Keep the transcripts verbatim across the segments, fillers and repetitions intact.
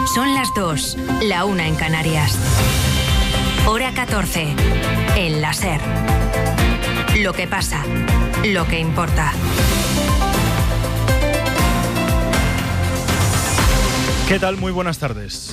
Son las dos, la una en Canarias. Hora catorce, en la SER. Lo que pasa, lo que importa. ¿Qué tal? Muy buenas tardes.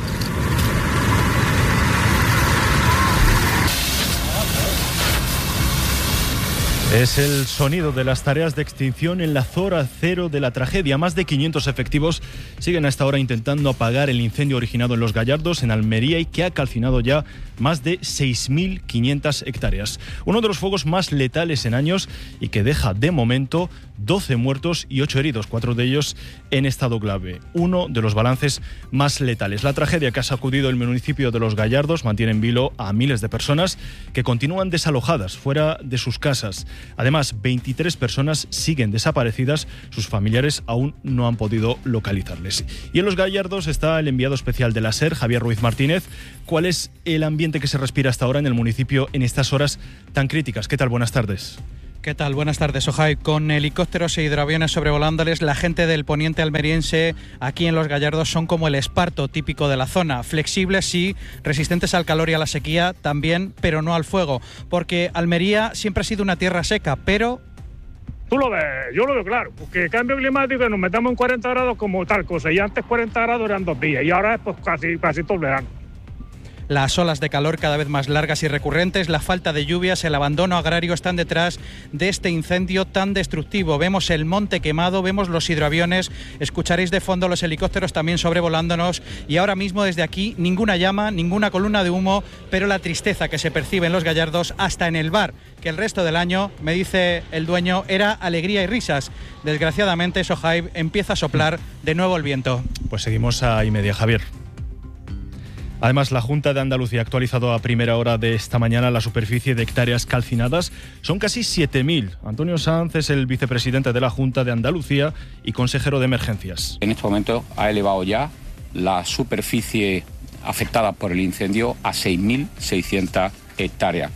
Es el sonido de las tareas de extinción en la zona cero de la tragedia. Más de quinientos efectivos siguen a esta hora intentando apagar el incendio originado en Los Gallardos, en Almería, y que ha calcinado ya más de seis mil quinientas hectáreas. Uno de los fuegos más letales en años y que deja de momento doce muertos y ocho heridos, cuatro de ellos en estado grave. Uno de los balances más letales. La tragedia que ha sacudido el municipio de Los Gallardos mantiene en vilo a miles de personas que continúan desalojadas fuera de sus casas. Además, veintitrés personas siguen desaparecidas, sus familiares aún no han podido localizarles. Y en Los Gallardos está el enviado especial de la SER, Javier Ruiz Martínez. ¿Cuál es el ambiente que se respira hasta ahora en el municipio en estas horas tan críticas? ¿Qué tal? Buenas tardes. ¿Qué tal? Buenas tardes, Ojai. Con helicópteros e hidroaviones sobrevolándoles, la gente del poniente almeriense aquí en Los Gallardos son como el esparto típico de la zona. Flexibles, sí, resistentes al calor y a la sequía también, pero no al fuego. Porque Almería siempre ha sido una tierra seca, pero... Tú lo ves, yo lo veo claro, porque el cambio climático nos metamos en cuarenta grados como tal cosa, y antes cuarenta grados eran dos días, y ahora es pues casi, casi todo el verano. Las olas de calor cada vez más largas y recurrentes, la falta de lluvias, el abandono agrario están detrás de este incendio tan destructivo. Vemos el monte quemado, vemos los hidroaviones, escucharéis de fondo los helicópteros también sobrevolándonos, y ahora mismo desde aquí ninguna llama, ninguna columna de humo, pero la tristeza que se percibe en Los Gallardos, hasta en el bar, que el resto del año, me dice el dueño, era alegría y risas. Desgraciadamente, Sohaib, empieza a soplar de nuevo el viento. Pues seguimos a y media, Javier. Además, la Junta de Andalucía ha actualizado a primera hora de esta mañana la superficie de hectáreas calcinadas. Son casi siete mil. Antonio Sanz es el vicepresidente de la Junta de Andalucía y consejero de emergencias. En este momento ha elevado ya la superficie afectada por el incendio a seis mil seiscientas hectáreas.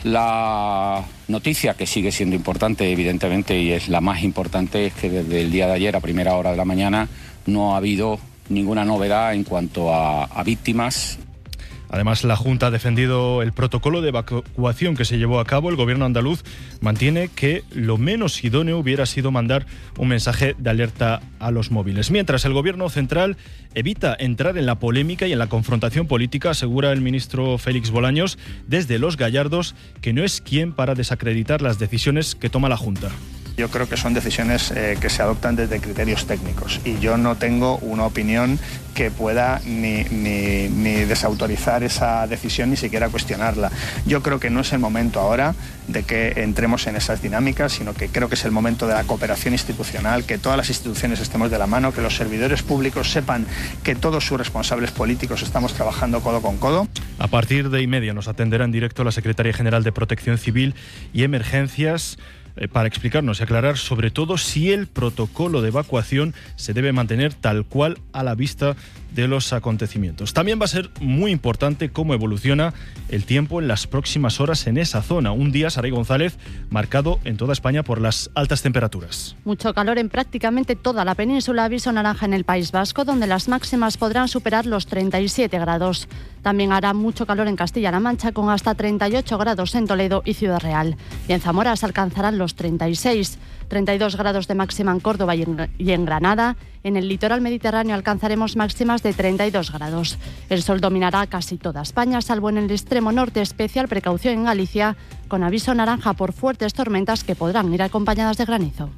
La noticia, que sigue siendo importante evidentemente y es la más importante, es que desde el día de ayer a primera hora de la mañana no ha habido ninguna novedad en cuanto a, a víctimas. Además, la Junta ha defendido el protocolo de evacuación que se llevó a cabo. El gobierno andaluz mantiene que lo menos idóneo hubiera sido mandar un mensaje de alerta a los móviles. Mientras, el gobierno central evita entrar en la polémica y en la confrontación política, asegura el ministro Félix Bolaños desde Los Gallardos que no es quien para desacreditar las decisiones que toma la Junta. Yo creo que son decisiones eh, que se adoptan desde criterios técnicos y yo no tengo una opinión que pueda ni, ni, ni desautorizar esa decisión ni siquiera cuestionarla. Yo creo que no es el momento ahora de que entremos en esas dinámicas, sino que creo que es el momento de la cooperación institucional, que todas las instituciones estemos de la mano, que los servidores públicos sepan que todos sus responsables políticos estamos trabajando codo con codo. A partir de y media nos atenderá en directo la secretaria general de Protección Civil y Emergencias para explicarnos y aclarar sobre todo si el protocolo de evacuación se debe mantener tal cual a la vista de los acontecimientos. También va a ser muy importante cómo evoluciona el tiempo en las próximas horas en esa zona. Un día, Saray González, marcado en toda España por las altas temperaturas. Mucho calor en prácticamente toda la península. Aviso naranja en el País Vasco, donde las máximas podrán superar los treinta y siete grados. También hará mucho calor en Castilla-La Mancha, con hasta treinta y ocho grados en Toledo y Ciudad Real. Y en Zamora se alcanzarán los treinta y seis, treinta y dos grados de máxima en Córdoba y en, y en Granada. En el litoral mediterráneo alcanzaremos máximas de treinta y dos grados. El sol dominará casi toda España, salvo en el extremo norte. Especial precaución en Galicia, con aviso naranja por fuertes tormentas que podrán ir acompañadas de granizo.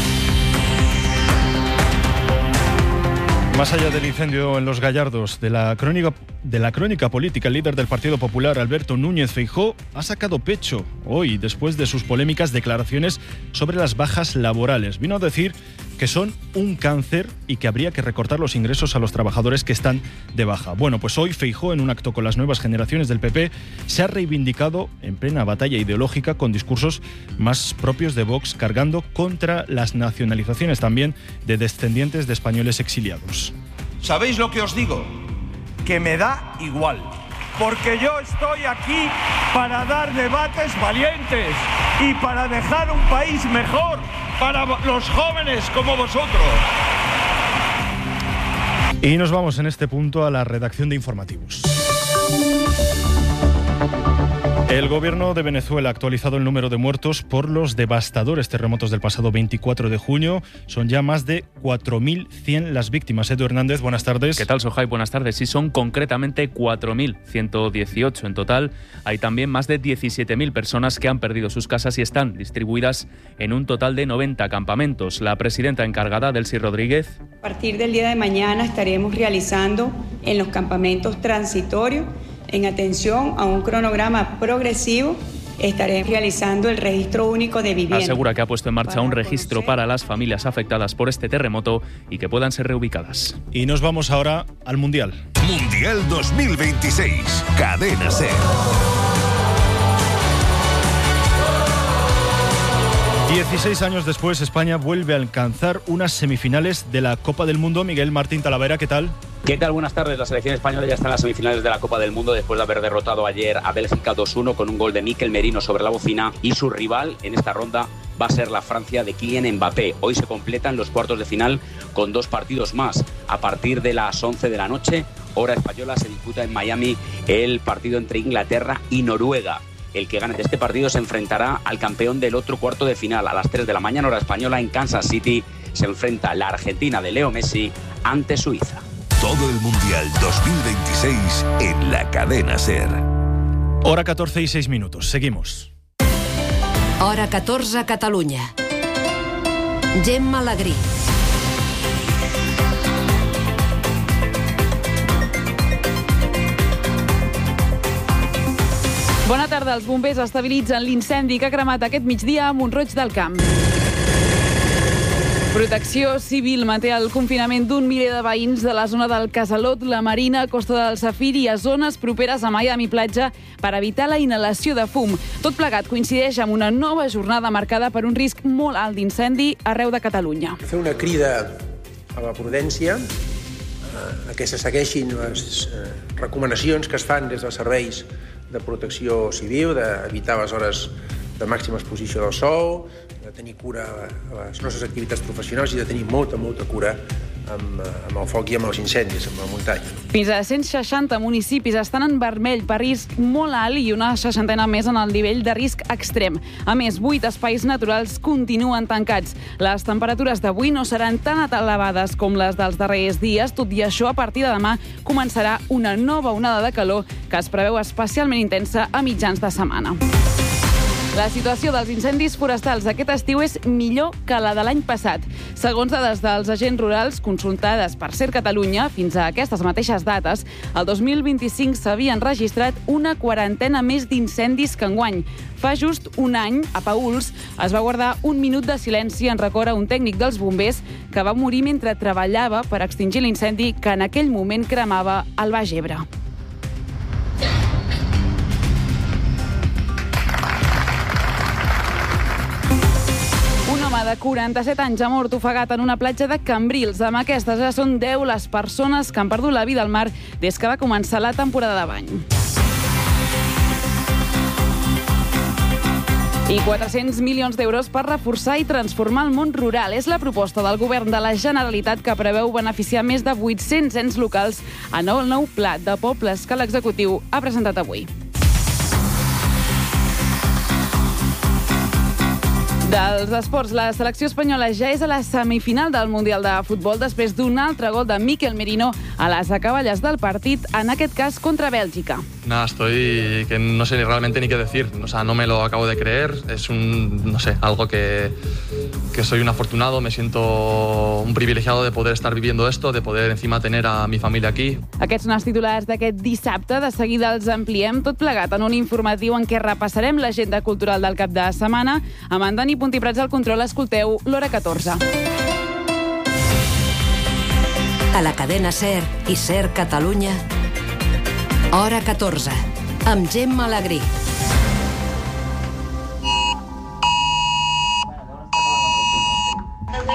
Más allá del incendio en Los Gallardos, de la crónica, de la crónica política, el líder del Partido Popular, Alberto Núñez Feijóo, ha sacado pecho hoy después de sus polémicas declaraciones sobre las bajas laborales. Vino a decir que son un cáncer y que habría que recortar los ingresos a los trabajadores que están de baja. Bueno, pues hoy Feijóo, en un acto con las nuevas generaciones del P P, se ha reivindicado en plena batalla ideológica con discursos más propios de Vox, cargando contra las nacionalizaciones también de descendientes de españoles exiliados. ¿Sabéis lo que os digo? Que me da igual, porque yo estoy aquí para dar debates valientes y para dejar un país mejor para los jóvenes como vosotros. Y nos vamos en este punto a la redacción de informativos. El gobierno de Venezuela ha actualizado el número de muertos por los devastadores terremotos del pasado veinticuatro de junio. Son ya más de cuatro mil cien las víctimas. Edu Hernández, buenas tardes. ¿Qué tal, Sohai? Buenas tardes. Sí, son concretamente cuatro mil ciento dieciocho en total. Hay también más de diecisiete mil personas que han perdido sus casas y están distribuidas en un total de noventa campamentos. La presidenta encargada, Delcy Rodríguez. A partir del día de mañana estaremos realizando en los campamentos transitorios, en atención a un cronograma progresivo, estaré realizando el registro único de vivienda. Asegura que ha puesto en marcha un registro para las familias afectadas por este terremoto y que puedan ser reubicadas. Y nos vamos ahora al Mundial. Mundial dos mil veintiséis, Cadena SER. dieciséis años después, España vuelve a alcanzar unas semifinales de la Copa del Mundo. Miguel Martín Talavera, ¿qué tal? ¿Qué tal? Buenas tardes. La selección española ya está en las semifinales de la Copa del Mundo después de haber derrotado ayer a Bélgica dos uno con un gol de Mikel Merino sobre la bocina, y su rival en esta ronda va a ser la Francia de Kylian Mbappé. Hoy se completan los cuartos de final con dos partidos más. A partir de las once de la noche, hora española, se disputa en Miami el partido entre Inglaterra y Noruega. El que gane de este partido se enfrentará al campeón del otro cuarto de final. A las tres de la mañana, hora española, en Kansas City, se enfrenta la Argentina de Leo Messi ante Suiza. Todo el Mundial dos mil veintiséis en la Cadena SER. Hora catorce y seis minutos. Seguimos. Hora catorze, Catalunya. Gemma Alegrí. Bona tarda. Els bombers estabilitzen l'incendi que ha cremat aquest migdia a Mont-roig del Camp. Protecció Civil manté el confinament d'un miler de veïns de la zona del Casalot, la Marina, Costa del Safir i a zones properes a Miami Platja per evitar la inhalació de fum. Tot plegat coincideix amb una nova jornada marcada per un risc molt alt d'incendi arreu de Catalunya. Fer una crida a la prudència, a que se segueixin les recomanacions que es fan des dels serveis de protecció civil, d'evitar les hores de màxima exposició del sol, de tenir cura a les nostres activitats professionals i de tenir molta, molta cura amb, amb el foc i amb els incendis, amb la muntanya. Fins a cent seixanta municipis estan en vermell per risc molt alt i una seixantena més en el nivell de risc extrem. A més, vuit espais naturals continuen tancats. Les temperatures d'avui no seran tan elevades com les dels darrers dies, tot i això, a partir de demà començarà una nova onada de calor que es preveu especialment intensa a mitjans de setmana. La situació dels incendis forestals aquest estiu és millor que la de l'any passat. Segons dades dels agents rurals consultades per SER Catalunya, fins a aquestes mateixes dates, el dos mil vint-i-cinc s'havien registrat una quarantena més d'incendis que enguany. Fa just un any, a Paüls, es va guardar un minut de silenci en record a un tècnic dels bombers que va morir mentre treballava per extingir l'incendi que en aquell moment cremava el Baix Ebre. De quaranta-set anys ha mort ofegat en una platja de Cambrils. Amb aquestes ja són deu les persones que han perdut la vida al mar des que va començar la temporada de bany. I quatre-cents milions d'euros per reforçar i transformar el món rural. És la proposta del govern de la Generalitat que preveu beneficiar més de vuit-cents ens locals en el nou pla de pobles que l'executiu ha presentat avui. Dels esports, la selecció espanyola ja és a la semifinal del Mundial de Futbol després d'un altre gol de Mikel Merino a les acaballes del partit, en aquest cas contra Bèlgica. Nada, estoy que no sé realmente ni qué decir, o sea, no me lo acabo de creer, es un, no sé, algo que, que soy un afortunado, me siento un privilegiado de poder estar viviendo esto, de poder encima tener a mi familia aquí. Aquests són els titulars d'aquest dissabte, de seguida els ampliem tot plegat en un informatiu en què repassarem l'agenda cultural del cap de setmana. Amb en Dani Puntiprats al control, escolteu l'Hora catorze. A la cadena SER i SER Catalunya, Hora catorze, amb Gemma Alegrí. The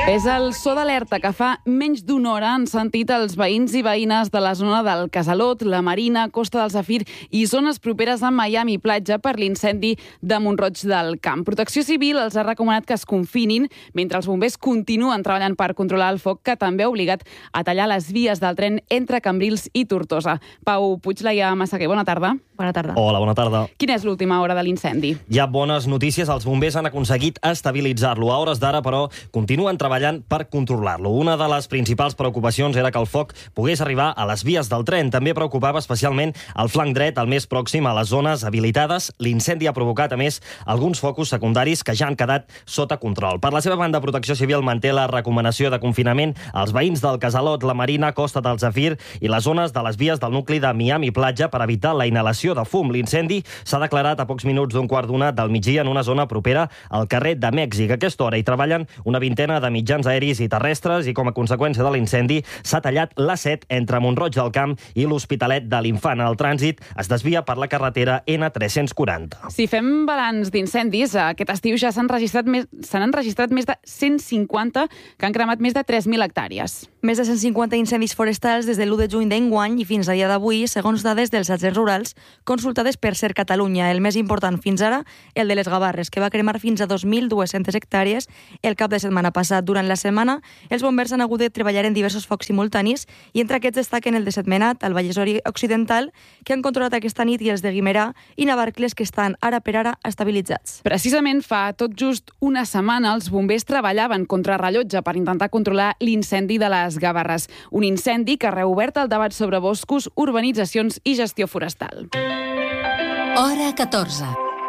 És el so d'alerta que fa menys d'una hora han sentit els veïns i veïnes de la zona del Casalot, la Marina, Costa del Zafir i zones properes a Miami Platja per l'incendi de Mont-roig del Camp. Protecció Civil els ha recomanat que es confinin mentre els bombers continuen treballant per controlar el foc, que també ha obligat a tallar les vies del tren entre Cambrils i Tortosa. Pau Puiglaia Massaguer, bona tarda. Bona tarda. Hola, bona tarda. Quina és l'última hora de l'incendi? Hi ha bones notícies. Els bombers han aconseguit estabilitzar-lo. A hores d'ara, però, continuen treballant per controlar-lo. Una de les principals preocupacions era que el foc pogués arribar a les vies del tren. També preocupava especialment el flanc dret, el més pròxim a les zones habilitades. L'incendi ha provocat, a més, alguns focus secundaris que ja han quedat sota control. Per la seva banda, Protecció Civil manté la recomanació de confinament als veïns del Casalot, la Marina, Costa del Zafir i les zones de les vies del nucli de Miami Platja per evitar la inhalació de fum. L'incendi s'ha declarat a pocs minuts d'un quart d'una del migdia en una zona propera al carrer de Mèxic. A aquesta hora hi treballen una vintena de mitjans aeris i terrestres i, com a conseqüència de l'incendi, s'ha tallat l'A set entre Mont-roig del Camp i l'Hospitalet de l'Infant. El trànsit es desvia per la carretera ena tres-cents quaranta. Si fem balanç d'incendis, aquest estiu ja s'han registrat més, s'han enregistrat més de cent cinquanta que han cremat més de tres mil hectàrees. Més de cent cinquanta incendis forestals des de l'u de juny d'enguany i fins a dia d'avui, segons dades dels agents rurals consultades per Ser Catalunya. El més important fins ara, el de les Gavarres, que va cremar fins a dos mil dues-centes hectàrees el cap de setmana passat. Durant la setmana, els bombers han hagut de treballar en diversos focs simultanis i entre aquests destaquen el de Sentmenat, al Vallès Occidental, que han controlat aquesta nit, i els de Guimerà i Navarcles, que estan ara per ara estabilitzats. Precisament fa tot just una setmana els bombers treballaven contra rellotge per intentar controlar l'incendi de les Gavarres. Un incendi que ha reobert el debat sobre boscos, urbanitzacions i gestió forestal. Hora catorze.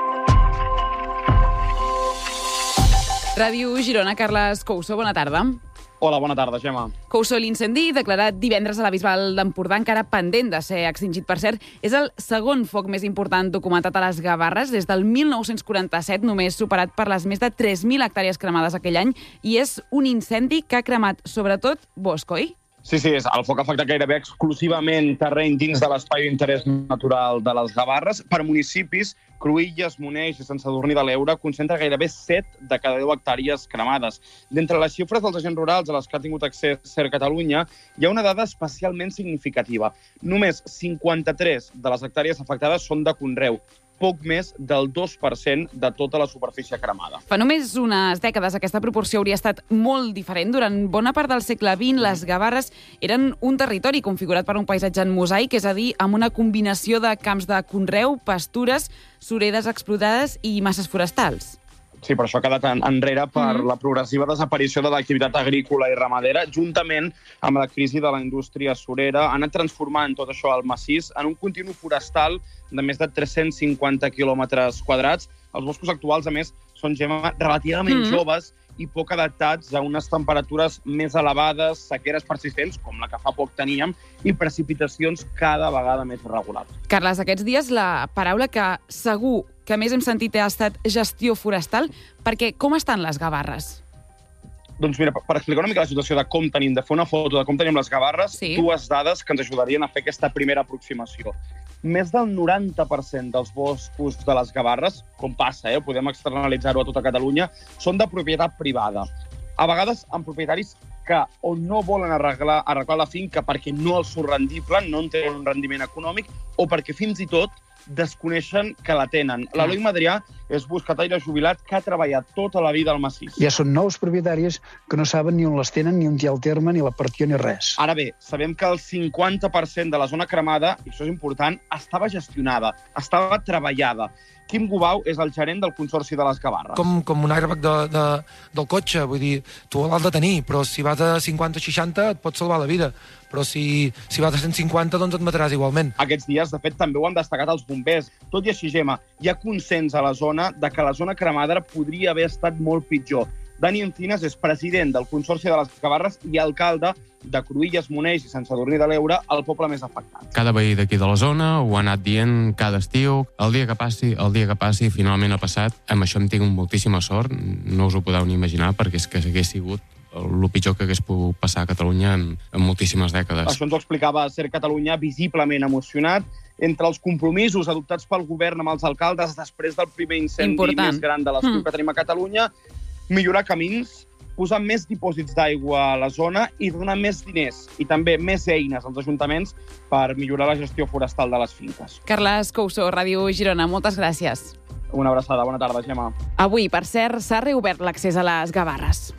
Ràdio Girona, Carles Couso, bona tarda. Hola, bona tarda, Gemma. Couso, l'incendi declarat divendres a la Bisbal d'Empordà, encara pendent de ser extingit, per cert, és el segon foc més important documentat a les Gavarres des del mil nou-cents quaranta-set, només superat per les més de tres mil hectàrees cremades aquell any, i és un incendi que ha cremat sobretot bosc, oi? Sí, sí, el foc ha afectat gairebé exclusivament terreny dins de l'espai d'interès natural de les Gavarres. Per municipis, Cruïlles, Moneix i Sant Sadurní de l'Eure concentra gairebé set de cada deu hectàrees cremades. D'entre les xifres dels agents rurals a les que ha tingut accés Ser Catalunya, hi ha una dada especialment significativa. Només cinquanta-tres de les hectàrees afectades són de conreu, poc més del dos per cent de tota la superfície cremada. Fa només unes dècades aquesta proporció hauria estat molt diferent. Durant bona part del segle vint, les Gavarres eren un territori configurat per un paisatge en mosaic, és a dir, amb una combinació de camps de conreu, pastures, suredes explotades i masses forestals. Sí, però això ha quedat enrere per mm. la progressiva desaparició de l'activitat agrícola i ramadera, juntament amb la crisi de la indústria surera. Ha anat transformant tot això al massís en un continu forestal de més de tres-cents cinquanta quilòmetres quadrats. Els boscos actuals, a més, són, Gemma, relativament mm. joves i poc adaptats a unes temperatures més elevades, sequeres persistents, com la que fa poc teníem, i precipitacions cada vegada més irregulars. Carles, aquests dies la paraula que segur que més hem sentit ha estat gestió forestal, perquè com estan les Gavarres? Doncs mira, per explicar una mica la situació de com tenim, de fer una foto de com tenim les Gavarres, sí. dues dades que ens ajudarien a fer aquesta primera aproximació. Més del noranta per cent dels boscos de les Gavarres, com passa, eh, podem externalitzar-ho a tota Catalunya, són de propietat privada. A vegades amb propietaris que o no volen arreglar, arreglar la finca perquè no els surt rendible, no en tenen un rendiment econòmic, o perquè fins i tot desconeixen que la tenen. L'Eloi Madrià és boscataire jubilat que ha treballat tota la vida al massís. Ja són nous propietaris que no saben ni on les tenen, ni on hi ha el terme, ni la partió, ni res. Ara bé, sabem que el cinquanta per cent de la zona cremada, i això és important, estava gestionada, estava treballada. Quim Gubau és el gerent del Consorci de les Gavarres. Com, com un airbag de, de, del cotxe, vull dir, tu l'has de tenir, però si vas a cinquanta o seixanta et pot salvar la vida, però si, si vas a cent cinquanta doncs et mataràs igualment. Aquests dies, de fet, també ho han destacat els bombers. Tot i així, Gemma, hi ha consens a la zona de que la zona cremada podria haver estat molt pitjor. Dani Encinas és president del Consorci de les Gavarres i alcalde de Cruïlles, Moneix i Sant Sadurní de l'Eure, el poble més afectat. Cada veí d'aquí de la zona ho ha anat dient cada estiu. El dia que passi, el dia que passi, finalment ha passat. Amb això em tinc moltíssima sort, no us ho podeu ni imaginar, perquè és que hagués sigut el pitjor que hagués pogut passar a Catalunya en, en moltíssimes dècades. Això ens ho explicava Ser Catalunya, visiblement emocionat. Entre els compromisos adoptats pel govern amb els alcaldes després del primer incendi Important. més gran de l'estiu mm. que tenim a Catalunya, millorar camins, posar més dipòsits d'aigua a la zona i donar més diners i també més eines als ajuntaments per millorar la gestió forestal de les finques. Carles Couso, Ràdio Girona, moltes gràcies. Una abraçada, bona tarda, Gemma. Avui, per cert, s'ha reobert l'accés a les Gavarres.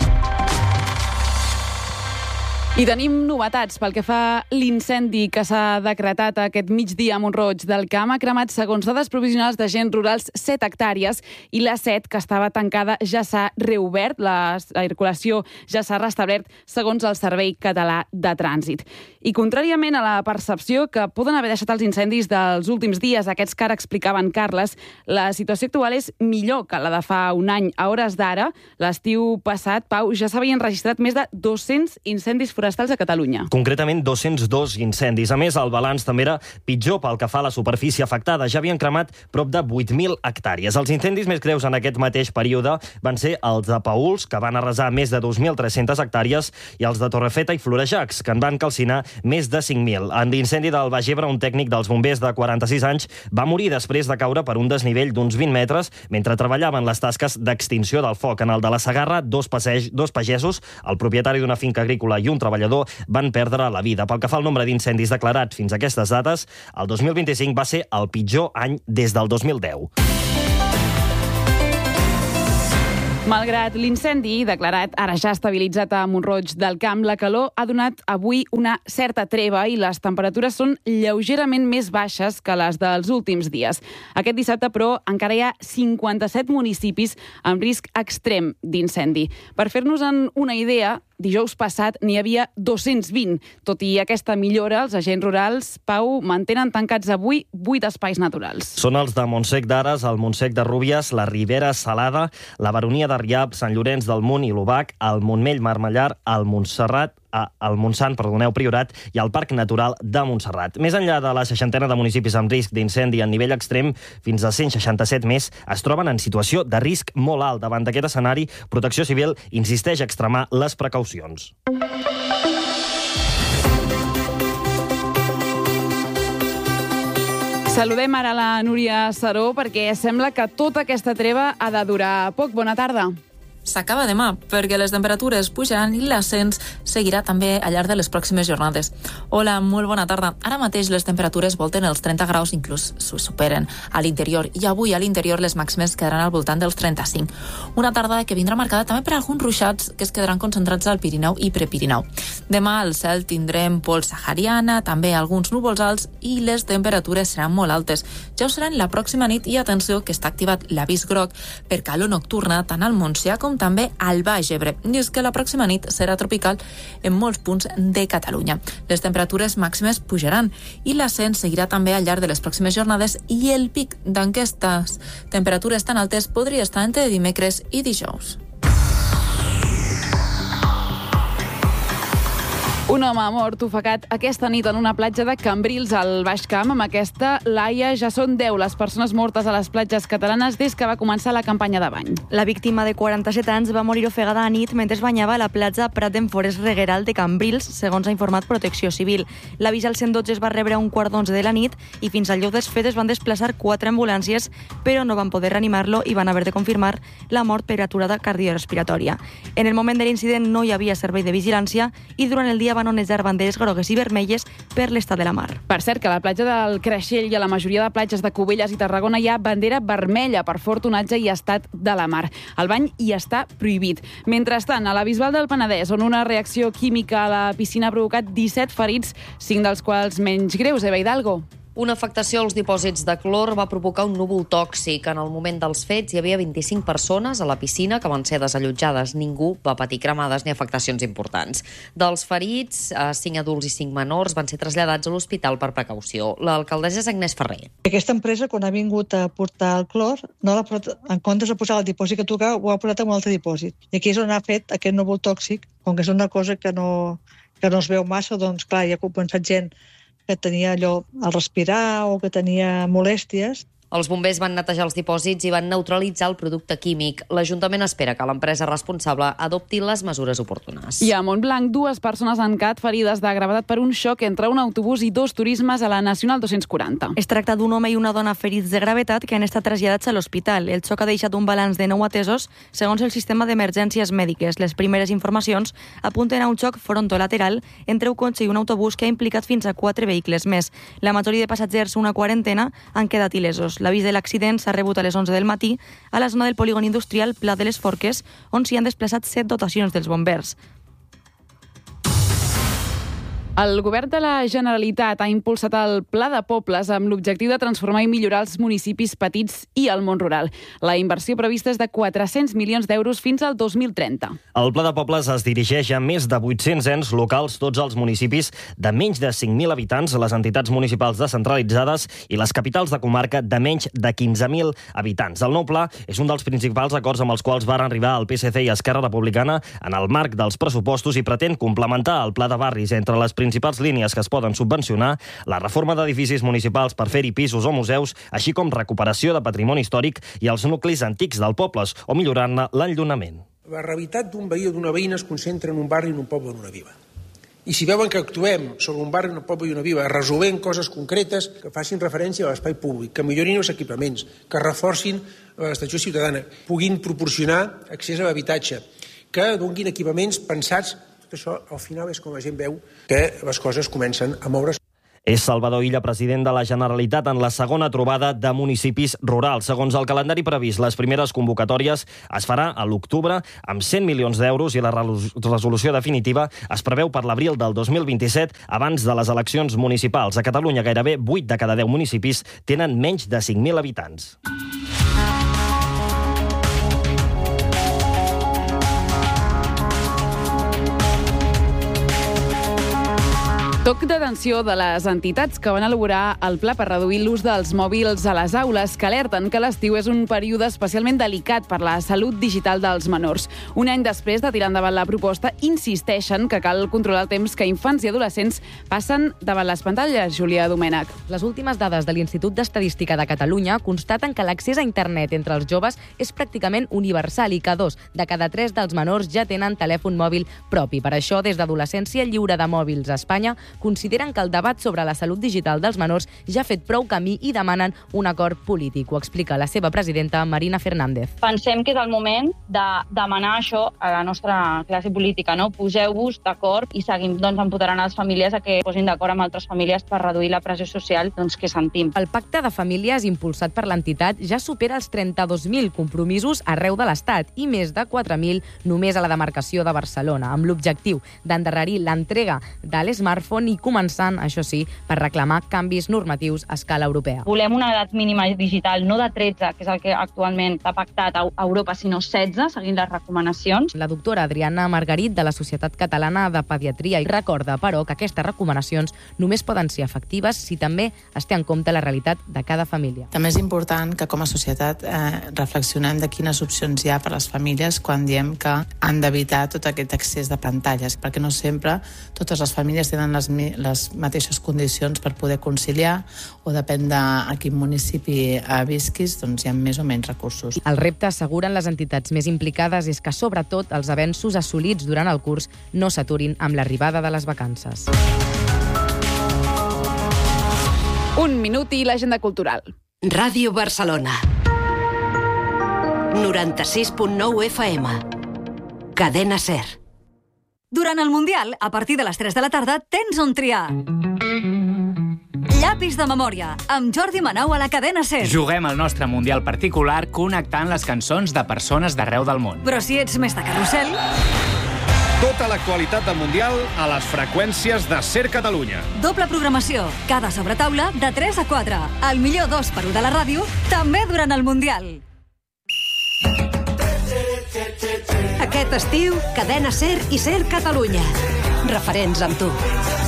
I tenim novetats pel que fa l'incendi que s'ha decretat aquest migdia a Mont-roig del Camp. Ha cremat, segons dades provisionals d'agents rurals, set hectàrees i la set, que estava tancada, ja s'ha reobert. La circulació ja s'ha restablert, segons el Servei Català de Trànsit. I contràriament a la percepció que poden haver deixat els incendis dels últims dies, aquests que ara explicaven Carles, la situació actual és millor que la de fa un any. A hores d'ara, l'estiu passat, Pau, ja s'havien registrat més de dos-cents incendis forestals a Catalunya. Concretament, dos-cents dos incendis. A més, el balanç també era pitjor pel que fa a la superfície afectada. Ja havien cremat prop de vuit mil hectàrees. Els incendis més greus en aquest mateix període van ser els de Paüls, que van arrasar més de dos mil tres-centes hectàrees, i els de Torrefeta i Florejacs, que en van calcinar més de cinc mil. En l'incendi del Baix Ebre, un tècnic dels bombers de quaranta-sis anys va morir després de caure per un desnivell d'uns vint metres mentre treballaven les tasques d'extinció del foc. En el de la Segarra, dos, passeig, dos pagesos, el propietari d'una finca agrícola i un treballador van perdre la vida. Pel que fa al nombre d'incendis declarats fins a aquestes dates, el dos mil vint-i-cinc va ser el pitjor any des del dos mil deu. Malgrat l'incendi declarat ara ja estabilitzat a Mont-roig del Camp, la calor ha donat avui una certa treva i les temperatures són lleugerament més baixes que les dels últims dies. Aquest dissabte, però, encara hi ha cinquanta-set municipis amb risc extrem d'incendi. Per fer-nos-en una idea, dijous passat n'hi havia dos-cents vint. Tot i aquesta millora, els agents rurals, Pau, mantenen tancats avui vuit espais naturals. Són els de Montsec d'Ares, el Montsec de Rúbies, la Ribera Salada, la Baronia de Riab, Sant Llorenç del Munt i l'Obac, el Montmell Marmellar, el Montserrat, el Montsant, perdoneu, Priorat i el Parc Natural de Montserrat. Més enllà de la seixantena de municipis amb risc d'incendi en nivell extrem, fins a cent seixanta-set més es troben en situació de risc molt alt. Davant d'aquest escenari, Protecció Civil insisteix a extremar les precaucions. Saludem ara la Núria Saró perquè sembla que tota aquesta treva ha de durar poc. Bona tarda. S'acaba demà, perquè les temperatures pujaran i l'ascens seguirà també al llarg de les pròximes jornades. Hola, molt bona tarda. Ara mateix les temperatures volten els trenta graus, inclús s'ho superen a l'interior, i avui a l'interior les màximes quedaran al voltant dels trenta-cinc. Una tarda que vindrà marcada també per alguns ruixats que es quedaran concentrats al Pirineu i Prepirineu. Demà al cel tindrem pols sahariana, també alguns núvols alts i les temperatures seran molt altes. Ja ho seran la pròxima nit i atenció que està activat l'avís groc per calor nocturna tant al Montsià com també al Baix Ebre. I és que la pròxima nit serà tropical en molts punts de Catalunya. Les temperatures màximes pujaran i l'ascens seguirà també al llarg de les pròximes jornades i el pic d'aquestes temperatures tan altes podria estar entre dimecres i dijous. Un home ha mort ofegat aquesta nit en una platja de Cambrils, al Baix Camp. Amb aquesta, Laia, ja són deu les persones mortes a les platges catalanes des que va començar la campanya de bany. La víctima de quaranta-set anys va morir ofegada a nit mentre es banyava a la platja Prat d'en Forest Regueral de Cambrils, segons ha informat Protecció Civil. L'avís al cent dotze es va rebre a un quart d'onze de la nit i fins al lloc dels fets es van desplaçar quatre ambulàncies, però no van poder reanimar-lo i van haver de confirmar la mort per aturada cardiorespiratòria. En el moment de l'incident no hi havia servei de vigilància i durant el dia van onejar banderes grogues i vermelles per l'estat de la mar. Per cert, que a la platja del Creixell i a la majoria de platges de Cubelles i Tarragona hi ha bandera vermella per fort onatge i estat de la mar. El bany hi està prohibit. Mentrestant, a la Bisbal del Penedès, on una reacció química a la piscina ha provocat disset ferits, cinc dels quals menys greus. Eva Hidalgo. Una afectació als dipòsits de clor va provocar un núvol tòxic. En el moment dels fets hi havia vint-i-cinc persones a la piscina que van ser desallotjades. Ningú va patir cremades ni afectacions importants. Dels ferits, cinc adults i cinc menors van ser traslladats a l'hospital per precaució. L'alcaldessa és Agnès Ferrer. Aquesta empresa, quan ha vingut a portar el clor, no l'ha portat, en comptes de posar el dipòsit que tocava, ho ha posat en un altre dipòsit. I aquí és on ha fet aquest núvol tòxic, com que és una cosa que no, que no es veu massa, doncs clar, hi ha compensat gent que tenia allò al respirar o que tenia molèsties Els bombers van netejar els dipòsits i van neutralitzar el producte químic. L'Ajuntament espera que l'empresa responsable adopti les mesures oportunes. I a Montblanc, dues persones han quedat ferides de gravetat per un xoc entre un autobús i dos turismes a la Nacional dos-cents quaranta. Es tracta d'un home i una dona ferits de gravetat que han estat traslladats a l'hospital. El xoc ha deixat un balanç de nou atesos segons el sistema d'emergències mèdiques. Les primeres informacions apunten a un xoc frontolateral entre un cotxe i un autobús que ha implicat fins a quatre vehicles més. La majoria de passatgers, una quarantena, han quedat il·lesos. L'avís de l'accident s'ha rebut a les onze del matí a la zona del polígon industrial Pla de les Forques, on s'hi han desplaçat set dotacions dels bombers. El govern de la Generalitat ha impulsat el Pla de Pobles amb l'objectiu de transformar i millorar els municipis petits i el món rural. La inversió prevista és de quatre-cents milions d'euros fins al dos mil trenta. El Pla de Pobles es dirigeix a més de vuit-cents ens locals, tots els municipis de menys de cinc mil habitants, les entitats municipals descentralitzades i les capitals de comarca de menys de quinze mil habitants. El nou pla és un dels principals acords amb els quals van arribar el P S C i Esquerra Republicana en el marc dels pressupostos i pretén complementar el pla de barris entre les principals línies que es poden subvencionar, la reforma d'edificis municipals per fer-hi pisos o museus, així com recuperació de patrimoni històric i els nuclis antics del pobles o millorant-ne l'enllunament. La realitat d'un veí o d'una veïna es concentra en un barri, en un poble o en una vila. I si veuen que actuem sobre un barri, un poble i una vila, resolent coses concretes que facin referència a l'espai públic, que millorin els equipaments, que reforcin l'estació ciutadana, puguin proporcionar accés a l'habitatge, que donguin equipaments pensats. Tot això, al final, és com la gent veu que les coses comencen a moure's. És Salvador Illa, president de la Generalitat, en la segona trobada de municipis rurals. Segons el calendari previst, les primeres convocatòries es farà a l'octubre amb cent milions d'euros i la resolució definitiva es preveu per l'abril del dos mil vint-i-set, abans de les eleccions municipals. A Catalunya, gairebé vuit de cada deu municipis tenen menys de cinc mil habitants. Toc d'atenció de les entitats que van elaborar el pla per reduir l'ús dels mòbils a les aules, que alerten que l'estiu és un període especialment delicat per la salut digital dels menors. Un any després de tirar endavant la proposta, insisteixen que cal controlar el temps que infants i adolescents passen davant les pantalles. Júlia Domènech. Les últimes dades de l'Institut d'Estadística de Catalunya constaten que l'accés a internet entre els joves és pràcticament universal i que dos de cada tres dels menors ja tenen telèfon mòbil propi. Per això, des d'Adolescència Lliure de Mòbils a Espanya, consideren que el debat sobre la salut digital dels menors ja ha fet prou camí i demanen un acord polític. Ho explica la seva presidenta, Marina Fernández. Pensem que és el moment de demanar això a la nostra classe política, no? Poseu-vos d'acord i seguim doncs, empoderant les famílies a que posin d'acord amb altres famílies per reduir la pressió social doncs, que sentim. El pacte de famílies impulsat per l'entitat ja supera els trenta-dos mil compromisos arreu de l'Estat i més de quatre mil només a la demarcació de Barcelona, amb l'objectiu d'endarrerir l'entrega de l'smartphone i començant, això sí, per reclamar canvis normatius a escala europea. Volem una edat mínima digital no de tretze, que és el que actualment s'ha pactat a Europa, sinó setze, seguint les recomanacions. La doctora Adriana Margarit, de la Societat Catalana de Pediatria, recorda, però, que aquestes recomanacions només poden ser efectives si també es té en compte la realitat de cada família. També és important que, com a societat, eh, reflexionem de quines opcions hi ha per a les famílies quan diem que han d'evitar tot aquest accés de pantalles, perquè no sempre totes les famílies tenen les les mateixes condicions per poder conciliar o depèn de a quin municipi visquis, doncs hi ha més o menys recursos. El repte, asseguren les entitats més implicades, és que sobretot els avenços assolits durant el curs no s'aturin amb l'arribada de les vacances. Un minut i l'agenda cultural. Ràdio Barcelona. noranta-sis punt nou F M. Cadena SER. Durant el Mundial, a partir de les tres de la tarda, tens on triar. Llapis de memòria, amb Jordi Manau a la Cadena SER. Juguem el nostre Mundial particular connectant les cançons de persones d'arreu del món. Però si ets més de carrusel... Tota l'actualitat del Mundial a les freqüències de SER Catalunya. Doble programació, cada sobretaula de tres a quatre. El millor dos per u de la ràdio, també durant el Mundial. Aquest estiu, Cadena SER i SER Catalunya. Referents amb tu.